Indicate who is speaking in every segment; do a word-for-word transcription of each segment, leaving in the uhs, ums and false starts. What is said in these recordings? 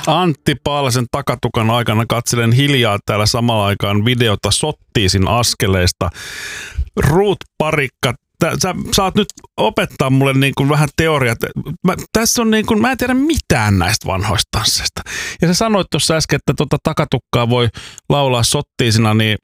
Speaker 1: Antti Paalasen takatukan aikana katselen hiljaa täällä samalla aikaan videota Sottiisin askeleista. Ruut Parikka, tä, sä saat nyt opettaa mulle niin kuin vähän teoriat. Mä, tässä on niin kuin, mä en tiedä mitään näistä vanhoista tansseista. Ja sä sanoit tuossa äsken, että tuota takatukkaa voi laulaa Sottiisina, niin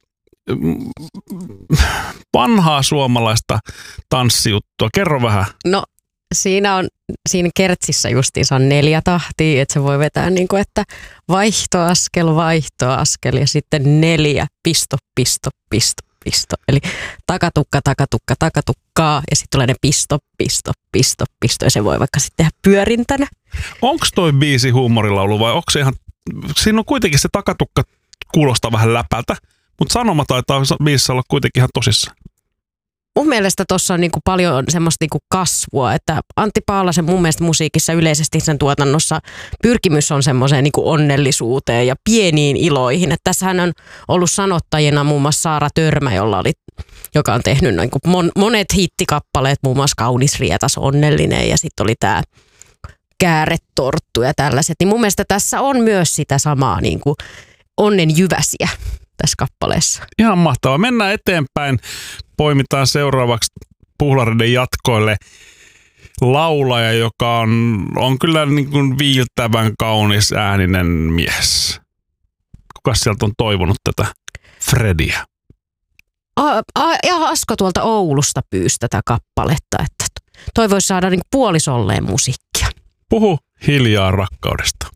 Speaker 1: vanhaa suomalaista tanssijuttua. Kerro vähän.
Speaker 2: No siinä on, siinä kertsissä justiinsa on neljä tahtia, että se voi vetää niin kuin, että vaihtoaskel, vaihtoaskel ja sitten neljä, pisto, pisto, pisto, pisto. Eli takatukka, takatukka, takatukkaa ja sitten tulee ne pisto, pisto, pisto, pisto ja se voi vaikka sitten tehdä pyörintänä.
Speaker 1: Onko toi biisi huumorilaulu vai onko se ihan, siinä on kuitenkin se takatukka kuulostaa vähän läpältä, mutta sanoma taitaa biisissä olla kuitenkin ihan tosissaan.
Speaker 2: Mun mielestä tuossa on niinku paljon semmoista niinku kasvua, että Antti Paalasen mun mielestä musiikissa yleisesti sen tuotannossa pyrkimys on semmoiseen niinku onnellisuuteen ja pieniin iloihin. Että tässähän on ollut sanottajina muun muassa Saara Törmä, jolla oli, joka on tehnyt niinku mon, monet hittikappaleet, muun muassa Kaunis rietas, onnellinen ja sitten oli tämä Kääretorttu ja tällaiset. Niin mun mielestä tässä on myös sitä samaa niinku onnen jyväsiä tässä kappaleessa.
Speaker 1: Ihan mahtavaa. Mennään eteenpäin. Poimitaan seuraavaksi Puhlareiden jatkoille laulaja, joka on, on kyllä niin kuin viiltävän kaunis ääninen mies. Kuka sieltä on toivonut tätä Frediä?
Speaker 2: A, a, ja Asko tuolta Oulusta pyysi tätä kappaletta, että toi voisi saada niin puolisolleen musiikkia.
Speaker 1: Puhu hiljaa rakkaudesta.